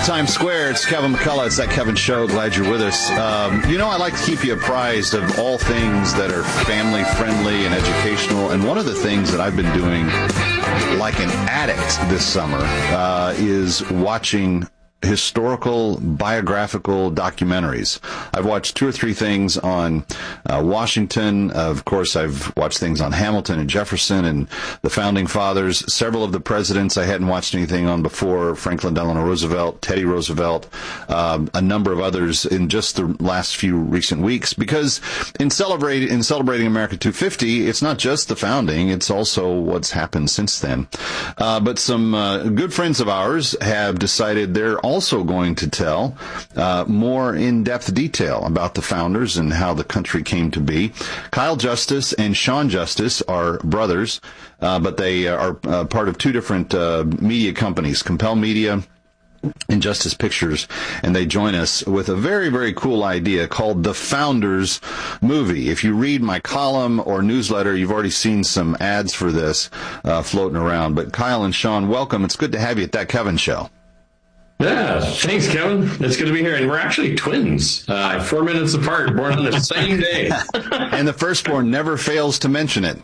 Times Square. It's Kevin McCullough. It's That Kevin Show. Glad you're with us. I like to keep you apprised of all things that are family-friendly and educational. And one of the things that I've been doing like an addict this summer is watching historical biographical documentaries. I've watched 2 or 3 things on Washington. Of course, I've watched things on Hamilton and Jefferson and the Founding Fathers. Several of the presidents I hadn't watched anything on before. Franklin Delano Roosevelt, Teddy Roosevelt, a number of others in just the last few recent weeks. Because in celebrating America 250, it's not just the founding, it's also what's happened since then. But some good friends of ours have decided they're also going to tell more in-depth detail about the founders and how the country came to be. Kyle Justice and Sean Justice are brothers, but they are part of 2 different media companies, Compel Media and Justice Pictures, and they join us with a very, very cool idea called The Founders Movie. If you read my column or newsletter, you've already seen some ads for this floating around. But Kyle and Sean, welcome. It's good to have you at That Kevin Show. Yeah, thanks, Kevin. It's good to be here. And we're actually twins, 4 minutes apart, born on the same day. And the firstborn never fails to mention it.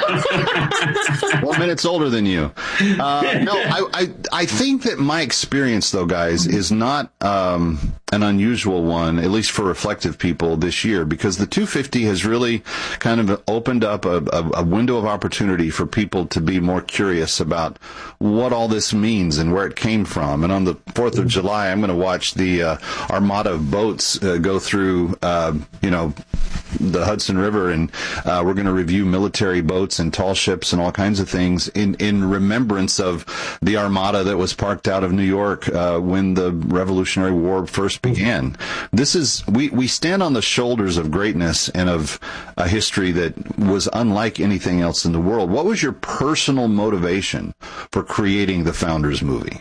1 minute older than you. I think that my experience, though, guys, is not an unusual one, at least for reflective people this year, because the 250 has really kind of opened up a window of opportunity for people to be more curious about what all this means and where it came from. And on the 4th of July, I'm going to watch the armada of boats go through, the Hudson River, and we're going to review military boats and tall ships and all kinds of things in remembrance of the armada that was parked out of New York when the Revolutionary War first began. We stand on the shoulders of greatness and of a history that was unlike anything else in the world. What was your personal motivation for creating the Founders movie?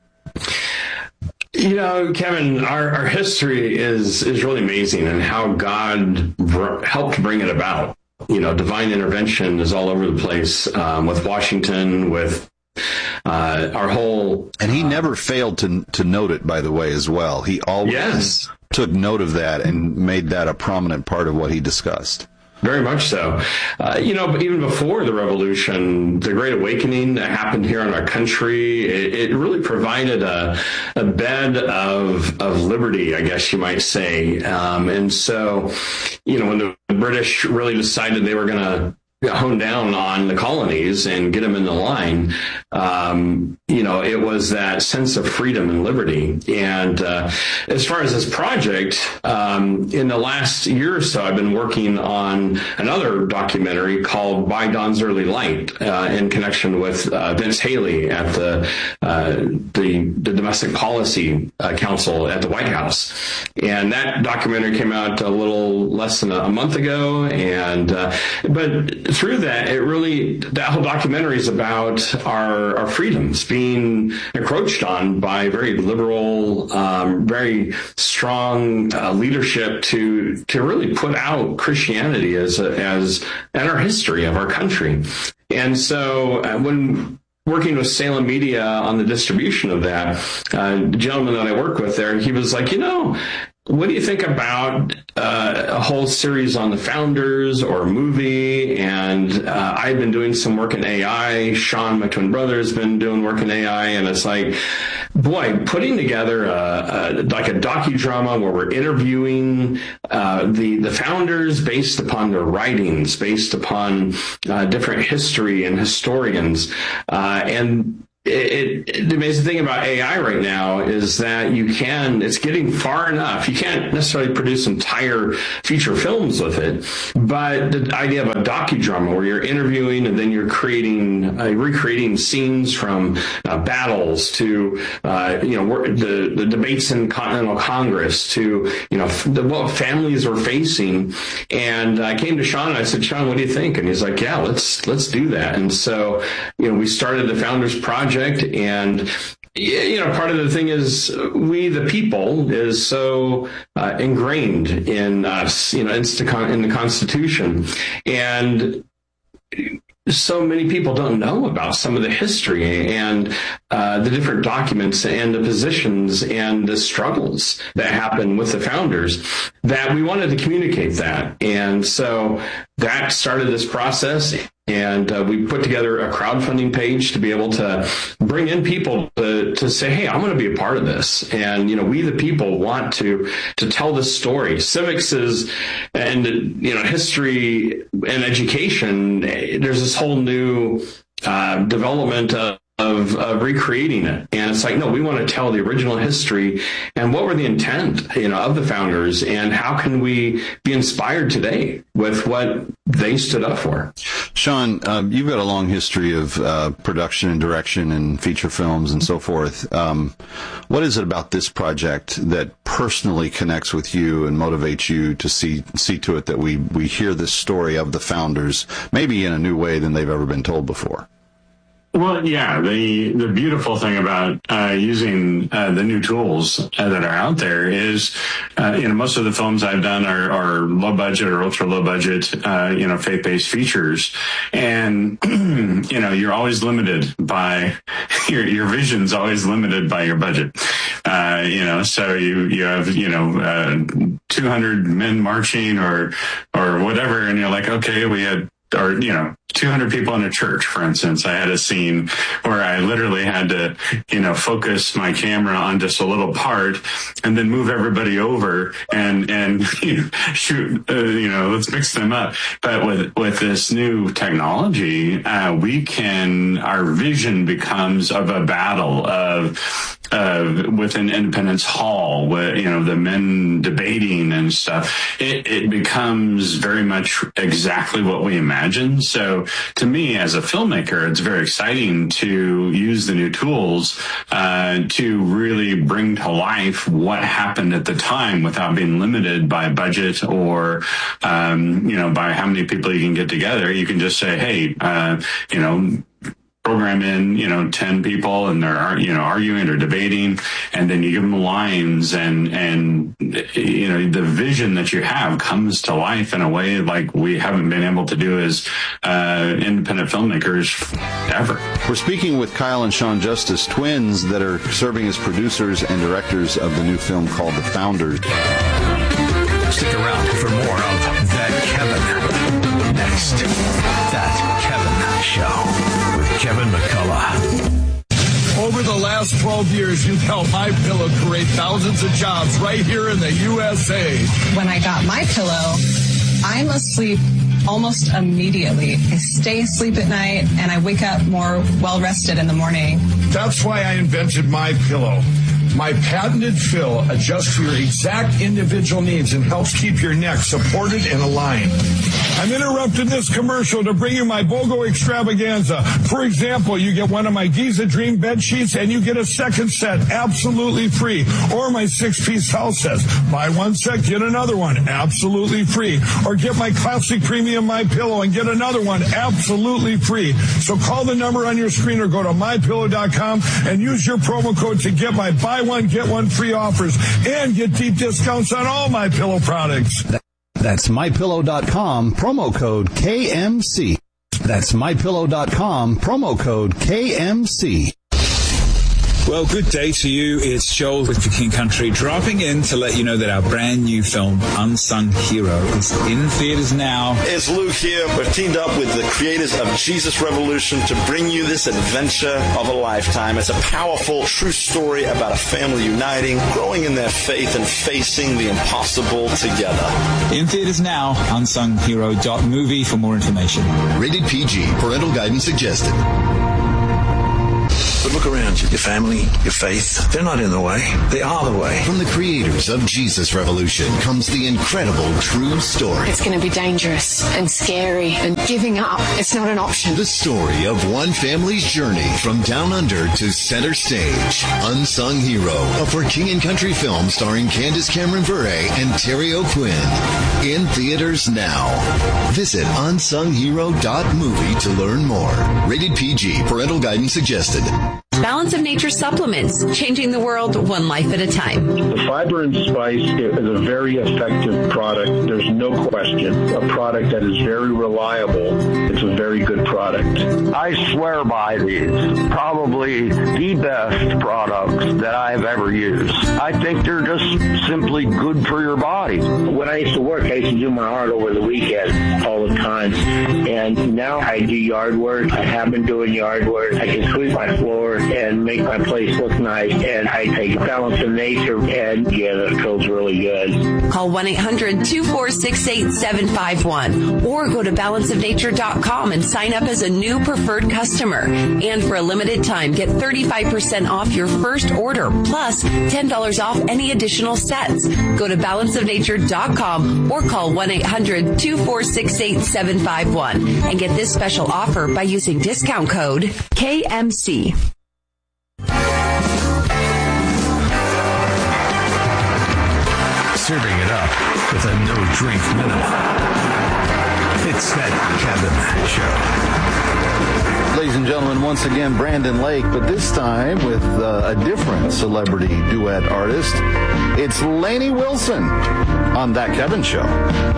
You know, Kevin, our history is really amazing, and how God helped bring it about. You know, divine intervention is all over the place, with Washington, with our whole... And he never failed to note it, by the way, as well. He always took note of that and made that a prominent part of what he discussed. Very much so. But even before the Revolution, the Great Awakening that happened here in our country, it really provided a bed of liberty, I guess you might say. And so, when the British really decided they were going to hone down on the colonies and get them in the line, it was that sense of freedom and liberty. And as far as this project, in the last year or so, I've been working on another documentary called By Dawn's Early Light, in connection with Vince Haley at the Domestic Policy Council at the White House. And that documentary came out a little less than a month ago, but through that, that whole documentary is about our freedoms being encroached on by very liberal, very strong leadership to really put out Christianity as and our history of our country. And so when working with Salem Media on the distribution of that, the gentleman that I work with there, he was like, what do you think about a whole series on the founders or a movie? And I've been doing some work in AI. Sean, my twin brother, has been doing work in AI. And it's like, boy, putting together a docudrama where we're interviewing the founders based upon their writings, based upon different history and historians. And the amazing thing about AI right now is that it's getting far enough. You can't necessarily produce entire feature films with it, but the idea of a docudrama where you're interviewing and then you're recreating scenes from battles to, the debates in Continental Congress to, what families are facing. And I came to Sean and I said, Sean, what do you think? And he's like, yeah, let's do that. And so, we started the Founders Project. And part of the thing is we, the people, is so ingrained in us, in the Constitution. And so many people don't know about some of the history and the different documents and the positions and the struggles that happened with the founders, that we wanted to communicate that. And so that started this process. And we put together a crowdfunding page to be able to bring in people to say, hey, I'm going to be a part of this. And, we the people want to tell this story. Civics is, and, history and education, there's this whole new development of recreating it. And it's like, no, we want to tell the original history and what were the intent, of the founders, and how can we be inspired today with what they stood up for. Sean, you've got a long history of production and direction and feature films and so forth. What is it about this project that personally connects with you and motivates you to see to it that we hear this story of the founders, maybe in a new way than they've ever been told before? Well, yeah, the beautiful thing about using the new tools that are out there is, most of the films I've done are low budget or ultra low budget, faith-based features. And, you're always limited by your vision's always limited by your budget. So you have, 200 men marching or whatever. And you're like, okay, we had, 200 people in a church, for instance. I had a scene where I literally had to, focus my camera on just a little part and then move everybody over and shoot, let's mix them up. But with this new technology, our vision becomes of a battle within Independence Hall, where, the men debating and stuff. It becomes very much exactly what we imagined. So to me, as a filmmaker, it's very exciting to use the new tools to really bring to life what happened at the time without being limited by budget or, by how many people you can get together. You can just say, hey, program in, 10 people and they're, arguing or debating, and then you give them lines and the vision that you have comes to life in a way like we haven't been able to do as independent filmmakers ever. We're speaking with Kyle and Sean Justice, twins that are serving as producers and directors of the new film called The Founders. Stick around for more of That Kevin. Next, That Kevin Show with Kevin McCullough. Over the last 12 years, you've helped MyPillow create thousands of jobs right here in the USA. When I got MyPillow, I'm asleep almost immediately. I stay asleep at night, and I wake up more well-rested in the morning. That's why I invented MyPillow. My patented fill adjusts for your exact individual needs and helps keep your neck supported and aligned. I'm interrupting this commercial to bring you my BOGO extravaganza. For example, you get one of my Giza Dream bed sheets and you get a second set absolutely free. Or my 6-piece house sets. Buy one set, get another one absolutely free. Or get my classic premium MyPillow and get another one absolutely free. So call the number on your screen or go to MyPillow.com and use your promo code to get my buy one, get one free offers and get deep discounts on all MyPillow products. That's MyPillow.com, promo code KMC. That's MyPillow.com, promo code KMC. Well, good day to you. It's Joel with For King Country, dropping in to let you know that our brand new film, Unsung Hero, is in theaters now. It's Luke here. We've teamed up with the creators of Jesus Revolution to bring you this adventure of a lifetime. It's a powerful, true story about a family uniting, growing in their faith, and facing the impossible together. In theaters now, unsunghero.movie for more information. Rated PG. Parental guidance suggested. But look around you. Your family, your faith, they're not in the way. They are the way. From the creators of Jesus Revolution comes the incredible true story. It's going to be dangerous and scary, and giving up, it's not an option. The story of one family's journey from down under to center stage. Unsung Hero, a For King and Country film starring Candace Cameron Bure and Terry O'Quinn. In theaters now. Visit unsunghero.movie to learn more. Rated PG. Parental guidance suggested. Balance of Nature supplements, changing the world one life at a time. The Fiber and Spice is a very effective product. There's no question. A product that is very reliable. It's a very good product. I swear by these. Probably the best products that I've ever used. I think they're just simply good for your body. When I used to work, I used to do my art over the weekend all the time. And now I do yard work. I have been doing yard work. I can sweep my floor and make my place look nice. And I take Balance of Nature, and yeah, that feels really good. Call 1-800-246-8751 or go to balanceofnature.com and sign up as a new preferred customer. And for a limited time, get 35% off your first order plus $10 off any additional sets. Go to balanceofnature.com or call 1-800-246-8751 and get this special offer by using discount code KMC. Serving it up with a no-drink minimum. It's That Kevin Show. Ladies and gentlemen, once again, Brandon Lake, but this time with a different celebrity duet artist. It's Lainey Wilson on That Kevin Show.